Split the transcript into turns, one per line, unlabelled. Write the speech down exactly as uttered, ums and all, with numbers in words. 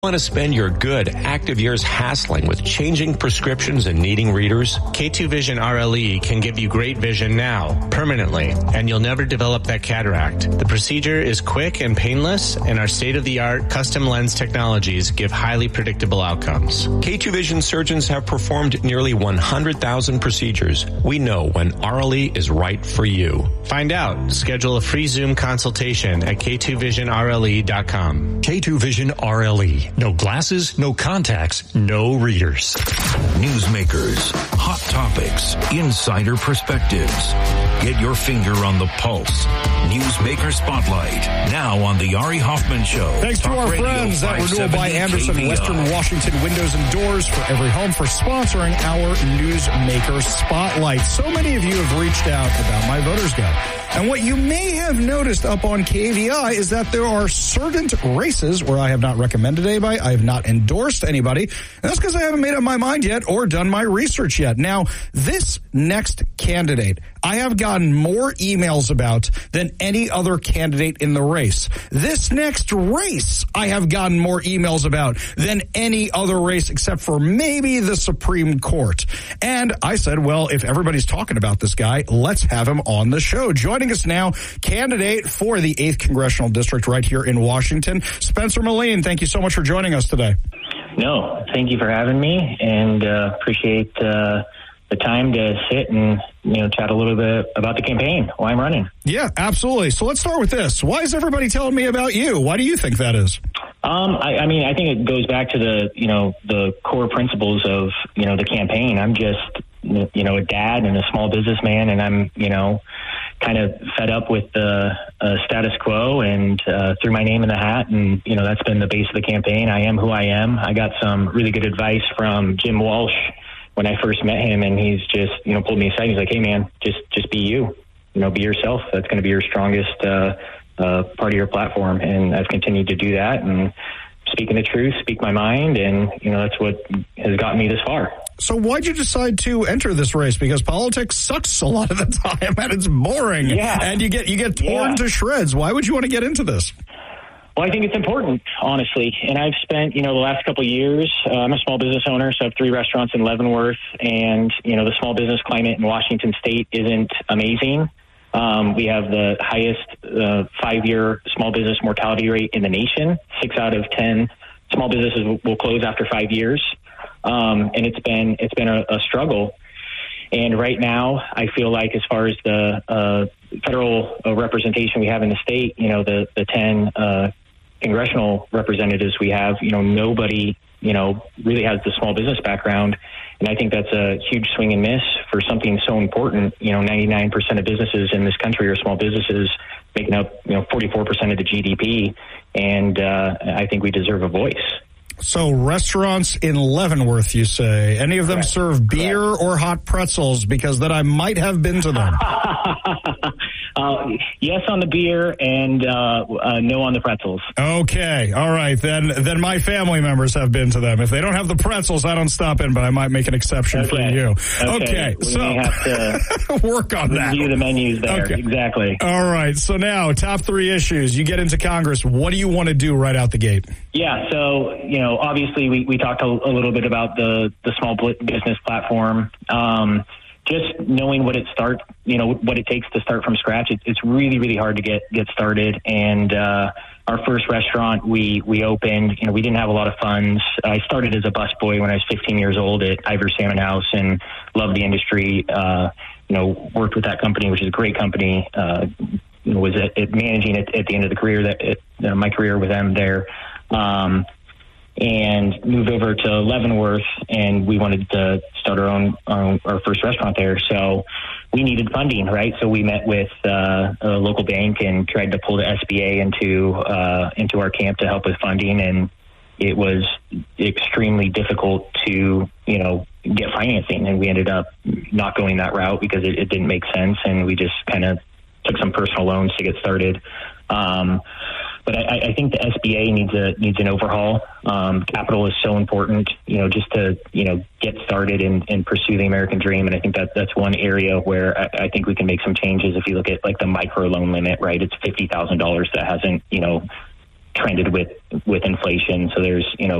Want to spend your good, active years hassling with changing prescriptions and needing readers? K two Vision R L E can give you great vision now, permanently, and you'll never develop that cataract. The procedure is quick and painless, and our state-of-the-art custom lens technologies give highly predictable outcomes. K two Vision surgeons have performed nearly one hundred thousand procedures. We know when R L E is right for you. Find out. Schedule a free Zoom consultation at K two vision R L E dot com.
K two Vision R L E. No glasses, no contacts, no readers.
Newsmakers, hot topics, insider perspectives. Get your finger on the pulse. Newsmaker Spotlight, now on the Ari Hoffman Show.
Thanks to
Talk
our
Radio
friends at Renewal by Anderson,
K V I.
Western Washington Windows and Doors for Every Home for sponsoring our Newsmaker Spotlight. So many of you have reached out about my voter's guide. And what you may have noticed up on K V I is that there are certain races where I have not recommended anybody, I have not endorsed anybody. And that's because I haven't made up my mind yet or done my research yet. Now, this next candidate, I have gotten more emails about than any other candidate in the race. This next race, I have gotten more emails about than any other race except for maybe the Supreme Court. And I said, well, if everybody's talking about this guy, let's have him on the show. Joining us now, candidate for the eighth Congressional District right here in Washington, Spencer Moline. Thank you so much for joining us today.
No, thank you for having me, and uh, appreciate uh, the time to sit and, you know, chat a little bit about the campaign, why I'm running.
Yeah, absolutely. So let's start with this. Why is everybody telling me about you? Why do you think that is?
Um, I, I mean, I think it goes back to the, you know, the core principles of, you know, the campaign. I'm just, you know, a dad and a small businessman, and I'm, you know, kind of fed up with the uh, status quo and uh, threw my name in the hat. And, you know, that's been the base of the campaign. I am who I am. I got some really good advice from Jim Walsh when I first met him, and he's just, you know, pulled me aside. He's like, hey, man, just just be you, you know, be yourself. That's going to be your strongest uh, uh, part of your platform. And I've continued to do that and speaking the truth, speak my mind. And, you know, that's what has gotten me this far.
So why'd you decide to enter this race? Because politics sucks a lot of the time and it's boring.
Yeah.
And you get you get torn
yeah.
to shreds. Why would you want to get into this?
Well, I think it's important, honestly. And I've spent, you know, the last couple of years, uh, I'm a small business owner, so I have three restaurants in Leavenworth. And, you know, the small business climate in Washington State isn't amazing. Um, we have the highest uh, five-year small business mortality rate in the nation. Six out of ten small businesses will, will close after five years. Um, and it's been it's been a, a struggle. And right now, I feel like as far as the uh, federal uh, representation we have in the state, you know, the, the ten uh, congressional representatives we have, you know, nobody, you know, really has the small business background. And I think that's a huge swing and miss for something so important. You know, ninety-nine percent of businesses in this country are small businesses, making up, you know, forty-four percent of the G D P. And uh, I think we deserve a voice.
So restaurants in Leavenworth, you say. Any of them
Correct.
serve beer
Correct.
or hot pretzels? Because then I might have been to them.
uh, yes on the beer and uh, uh, no on the pretzels.
Okay. All right. Then then my family members have been to them. If they don't have the pretzels, I don't stop in, but I might make an exception
Okay.
for you.
Okay.
Okay.
We
So
may have to
work on that.
review the menus there.
Okay.
Exactly.
All right. So now, top three issues. You get into Congress. What do you want to do right out the gate?
Yeah, so, you know, obviously we, we talked a, a little bit about the, the small business platform. Um, just knowing what it start, you know, what it takes to start from scratch. It, it's really, really hard to get, get started. And uh, our first restaurant we, we opened, you know, we didn't have a lot of funds. I started as a busboy when I was fifteen years old at Ivor Salmon House and loved the industry. Uh, you know, worked with that company, which is a great company. Uh, was at, at managing it at the end of the career that it, uh, my career with them there. Um, and moved over to Leavenworth, and we wanted to start our own, our, our first restaurant there. So we needed funding, right? So we met with uh, a local bank and tried to pull the S B A into uh, into our camp to help with funding, and it was extremely difficult to, you know, get financing, and we ended up not going that route because it, it didn't make sense, and we just kind of took some personal loans to get started. Um, But I, I think the S B A needs a needs an overhaul. Um, capital is so important, you know, just to, you know, get started and, and pursue the American dream. And I think that that's one area where I, I think we can make some changes. If you look at like the micro loan limit, right, it's fifty thousand dollars that hasn't, you know, trended with with inflation. So there's, you know,